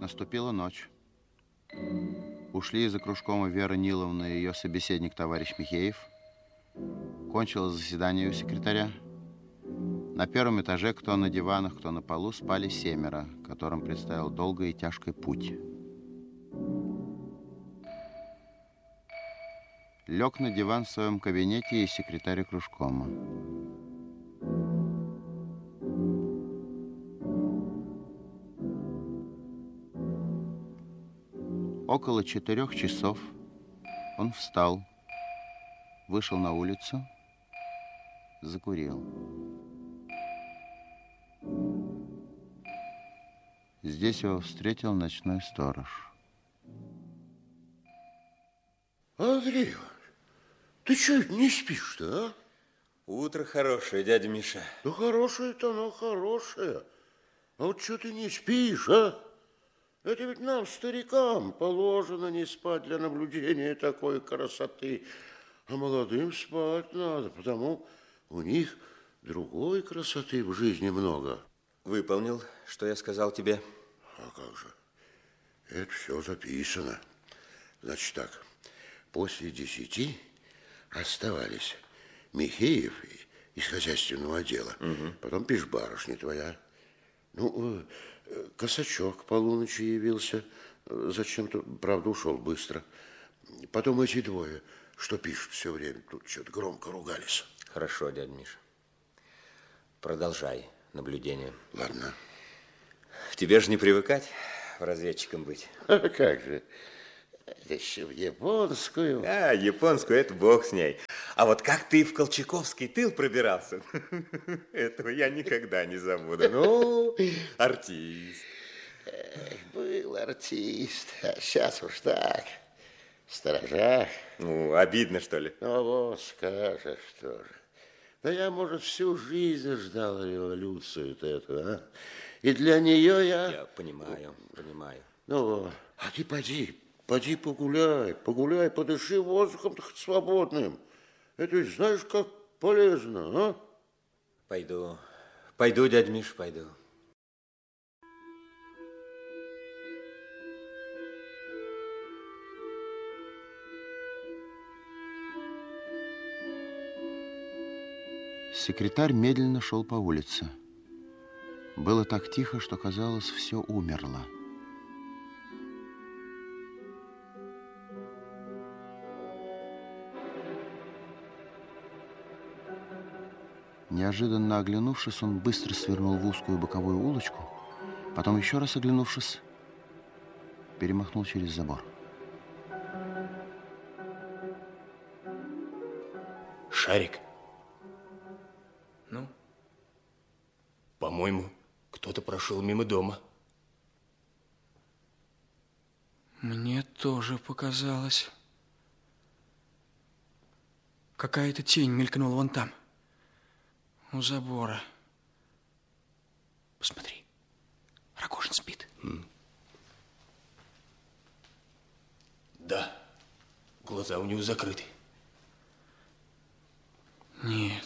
Наступила ночь. Ушли из окружкома Вера Ниловна и ее собеседник товарищ Михеев. Кончилось заседание у секретаря. На первом этаже, кто на диванах, кто на полу, спали 7, которым предстоял долгий и тяжкий путь. Лег на диван в своем кабинете и секретарь окружкома. Около 4 часов он встал, вышел на улицу, закурил. Здесь его встретил ночной сторож. Андрей Иванович, ты что не спишь-то, а? Утро хорошее, дядя Миша. Да хорошее-то оно хорошее. А вот что ты не спишь, а? Это ведь нам, старикам, положено не спать для наблюдения такой красоты. А молодым спать надо, потому у них другой красоты в жизни много. Выполнил, что я сказал тебе. А как же? Это все записано. Значит так, после 10 оставались Михеев из хозяйственного отдела. Потом пишешь, барышня твоя. Ну, Косачок к полуночи явился. Зачем-то, правда, ушел быстро. Потом эти двое, что пишут все время, тут что-то громко ругались. Хорошо, дядя Миша. Продолжай наблюдение. Ладно. Тебе же не привыкать разведчиком быть. А как же? Это еще в японскую. А, японскую, это бог с ней. А вот как ты в Колчаковский тыл пробирался, этого я никогда не забуду. Ну, артист. Был артист, а сейчас уж так, в сторожах. Ну, обидно, что ли? Ну, вот скажешь тоже. Да я, может, всю жизнь ждал революцию-то эту, а? И для нее я... Я понимаю. Ну, а ты поди погуляй, подыши воздухом хоть свободным. Это ведь знаешь, как полезно, а? Пойду, дядя Миш, пойду. Секретарь медленно шел по улице. Было так тихо, что казалось, все умерло. Неожиданно оглянувшись, он быстро свернул в узкую боковую улочку, потом еще раз оглянувшись, перемахнул через забор. Шарик. Ну? По-моему, кто-то прошел мимо дома. Мне тоже показалось. Какая-то тень мелькнула вон там, у забора. Посмотри, Рогожин спит. Да, глаза у него закрыты. Нет,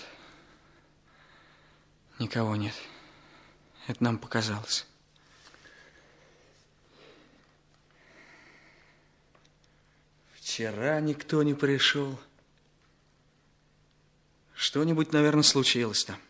никого нет. Это нам показалось. Вчера никто не пришел. Что-нибудь, наверное, случилось там.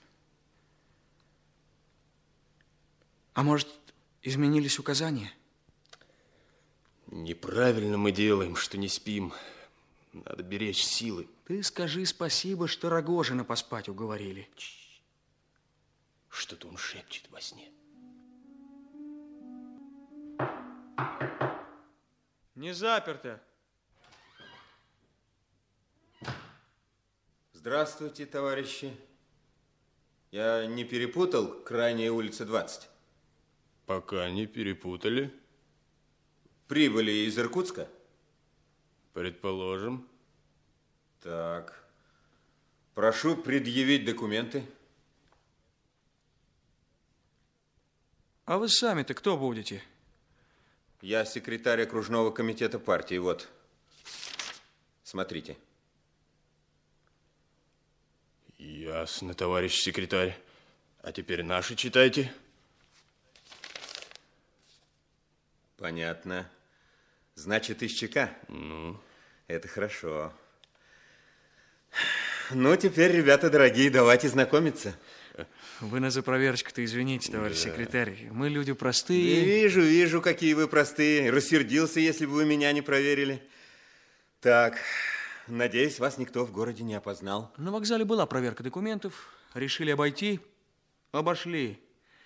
А может, изменились указания? Неправильно мы делаем, что не спим. Надо беречь силы. Ты скажи спасибо, что Рогожина поспать уговорили. Что-то он шепчет во сне. Не заперто. Здравствуйте, товарищи. Я не перепутал? Крайняя улица 20. Пока не перепутали. Прибыли из Иркутска? Предположим. Так. Прошу предъявить документы. А вы сами-то кто будете? Я секретарь окружного комитета партии. Вот. Смотрите. Ясно, товарищ секретарь. А теперь наши читайте. Понятно. Значит, из ЧК? Ну? Это хорошо. Ну, теперь, ребята дорогие, давайте знакомиться. Вы нас за проверочку-то извините, товарищ секретарь. Мы люди Да простые. вижу, какие вы простые. Рассердился, если бы вы меня не проверили. Так, надеюсь, вас никто в городе не опознал. На вокзале была проверка документов. Решили обойти. Обошли.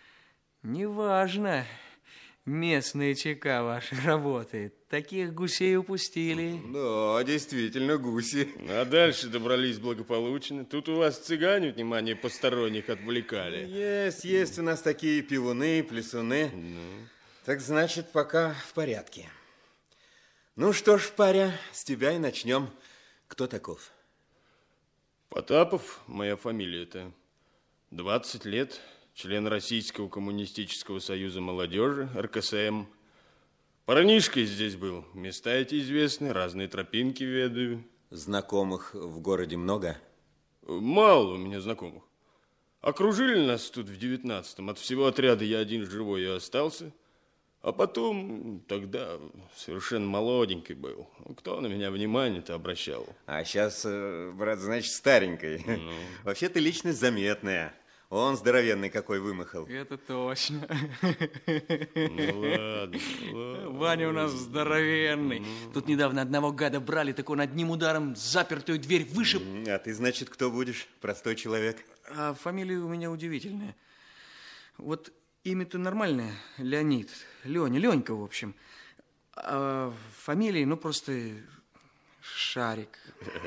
Неважно. Местная ЧК ваша работает. Таких гусей упустили. Да, действительно, гуси. А дальше добрались благополучно. Тут у вас цыгане внимание посторонних отвлекали. Есть у нас такие пивуны, плясуны. Так значит, пока в порядке. Ну что ж, паря, с тебя и начнем. Кто таков? Потапов, моя фамилия-то. 20 лет, член Российского коммунистического союза молодежи, РКСМ. Парнишкой здесь был. Места эти известны, разные тропинки ведаю. Знакомых в городе много? Мало у меня знакомых. Окружили нас тут в 19-м. От всего отряда я один живой и остался. А потом, тогда совершенно молоденький был. Кто на меня внимание-то обращал? А сейчас, брат, значит, старенький. Вообще ты личность заметная. Он здоровенный какой вымахал. Это точно. Ну ладно. Ваня у нас здоровенный. Тут недавно одного гада брали, так он одним ударом запертую дверь вышиб. А ты, значит, кто будешь? Простой человек? А фамилия у меня удивительная. Вот имя-то нормальное. Леонид. Леня, Ленька, в общем. А фамилия, ну, просто Шарик.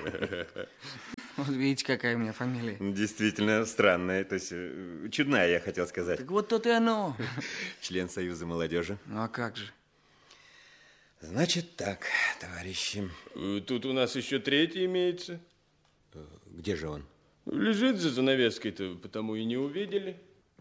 Вот видите, какая у меня фамилия. Действительно странная, то есть чудная, я хотел сказать. Так вот то-то и оно. Член Союза молодежи. Ну, а как же? Значит так, товарищи. Тут у нас еще третий имеется. Где же он? Лежит за занавеской-то, потому и не увидели.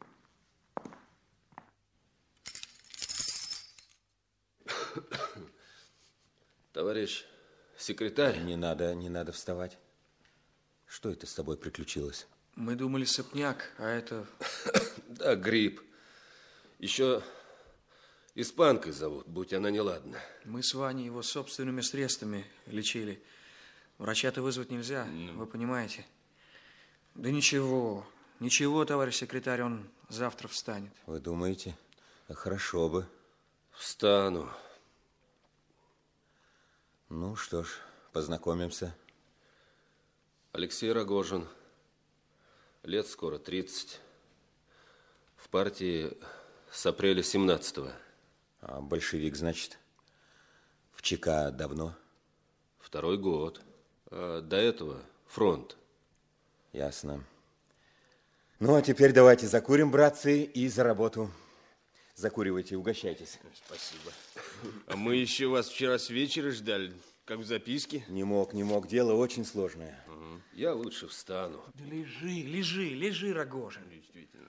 Товарищ секретарь. Не надо вставать. Что это с тобой приключилось? Мы думали, сопняк, а это... Да, грипп. Еще испанкой зовут, будь она неладна. Мы с Ваней его собственными средствами лечили. Врача-то вызвать нельзя, вы понимаете. Да ничего, товарищ секретарь, он завтра встанет. Вы думаете? Хорошо бы. Встану. Ну что ж, познакомимся. Алексей Рогожин. Лет скоро 30. В партии с апреля 17-го. А большевик, значит? В ЧК давно? 2-й год. А до этого фронт. Ясно. Ну, а теперь давайте закурим, братцы, и за работу. Закуривайте, угощайтесь. Спасибо. А мы еще вас вчера с вечера ждали, как в записке. Не мог. Дело очень сложное. Я лучше встану. Да лежи, Рогожин. Действительно.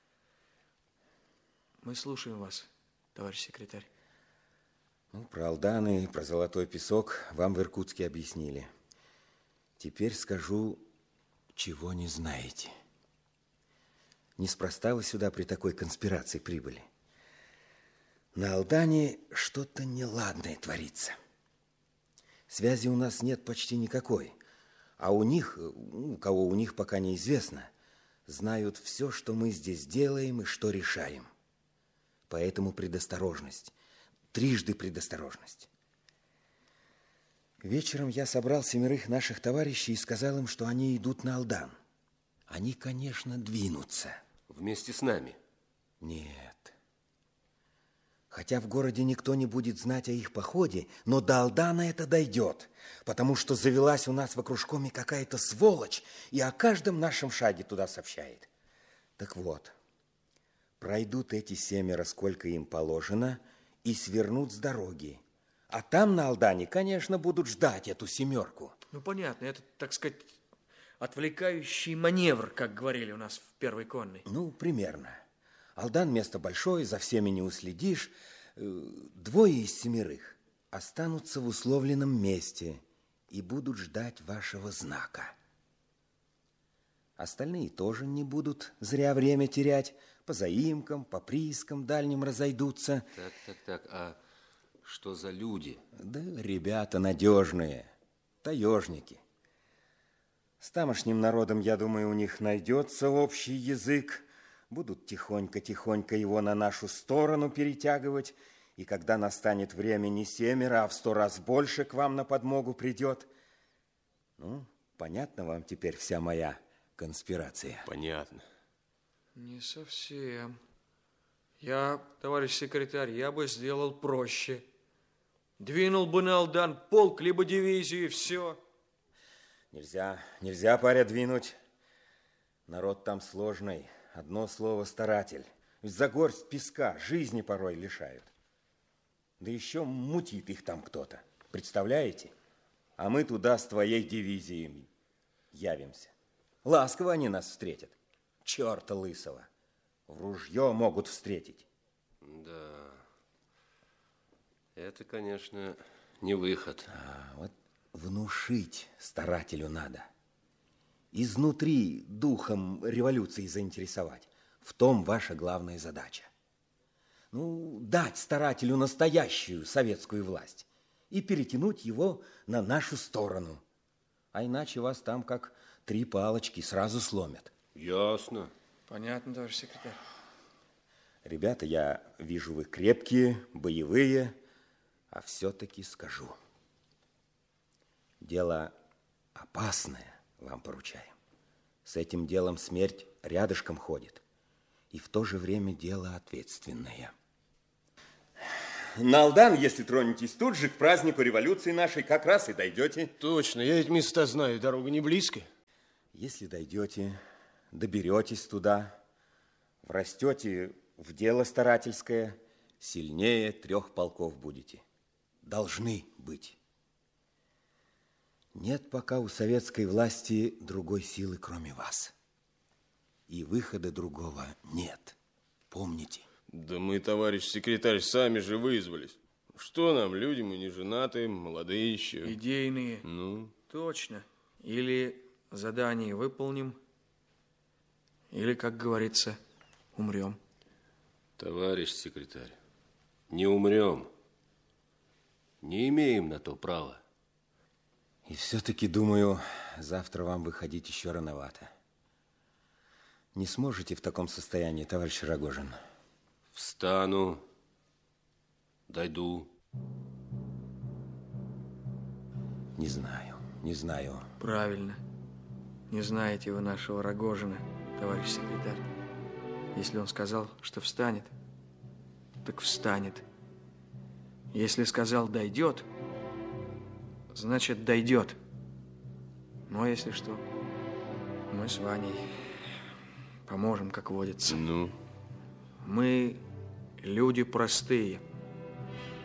Мы слушаем вас, товарищ секретарь. Ну, про Алданы, про золотой песок вам в Иркутске объяснили. Теперь скажу, чего не знаете. Неспроста вы сюда при такой конспирации прибыли. На Алдане что-то неладное творится. Связи у нас нет почти никакой. А у них, кого у них пока неизвестно, знают все, что мы здесь делаем и что решаем. Поэтому предосторожность. Трижды предосторожность. Вечером я собрал 7 наших товарищей и сказал им, что они идут на Алдан. Они, конечно, двинутся. Вместе с нами? Нет. Хотя в городе никто не будет знать о их походе, но до Алдана это дойдет, потому что завелась у нас в окружкоме какая-то сволочь и о каждом нашем шаге туда сообщает. Так вот, пройдут эти 7, сколько им положено, и свернут с дороги. А там на Алдане, конечно, будут ждать эту 7. Ну, понятно, это, так сказать, отвлекающий маневр, как говорили у нас в 1-й конной. Ну, примерно. Алдан место большое, за всеми не уследишь. 2 из 7 останутся в условленном месте и будут ждать вашего знака. Остальные тоже не будут зря время терять. По заимкам, по приискам дальним разойдутся. Так. А Что за люди? Да ребята надежные, таежники. С тамошним народом, я думаю, у них найдется общий язык. Будут тихонько-тихонько его на нашу сторону перетягивать. И когда настанет время не 7, а в 100 раз больше к вам на подмогу придет. Ну, понятно вам теперь вся моя конспирация? Понятно. Не совсем. Я, товарищ секретарь, я бы сделал проще. Двинул бы на Алдан полк, либо дивизию, и все. Нельзя, паря, двинуть. Народ там сложный. Одно слово старатель. Ведь за горсть песка жизни порой лишают. Да еще мутит их там кто-то. Представляете? А мы туда с твоей дивизией явимся. Ласково они нас встретят. Черта лысого. В ружье могут встретить. Да. Это, конечно, не выход. Вот внушить старателю надо. Изнутри духом революции заинтересовать. В том ваша главная задача. Ну, дать старателю настоящую советскую власть и перетянуть его на нашу сторону. А иначе вас там как 3 палочки сразу сломят. Ясно. Понятно, товарищ секретарь. Ребята, я вижу, вы крепкие, боевые, а все-таки скажу. Дело опасное, вам поручаем. С этим делом смерть рядышком ходит. И в то же время дело ответственное. На Алдан, если тронетесь тут же, к празднику революции нашей как раз и дойдете. Точно, я эти места знаю, дорога не близко. Если дойдете, доберетесь туда, врастете в дело старательское, сильнее 3 полков будете. Должны быть. Нет пока у советской власти другой силы, кроме вас. И выхода другого нет. Помните. Да мы, товарищ секретарь, сами же вызвались. Что нам, люди, мы не женатые, молодые еще. Идейные. Ну? Точно. Или задание выполним, или, как говорится, умрем. Товарищ секретарь, не умрем. Не имеем на то права. И все-таки, думаю, завтра вам выходить еще рановато. Не сможете в таком состоянии, товарищ Рогожин? Встану, дойду. Не знаю. Правильно. Не знаете вы нашего Рогожина, товарищ секретарь. Если он сказал, что встанет, так встанет. Если сказал дойдет, значит дойдет. Но если что, мы с Ваней поможем, как водится. Ну? Мы люди простые.